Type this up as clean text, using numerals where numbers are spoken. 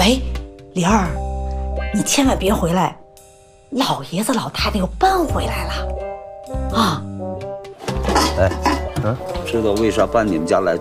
喂，玲儿，你千万别回来，老爷子老太太又搬回来了，啊！ 哎，知道为啥搬你们家来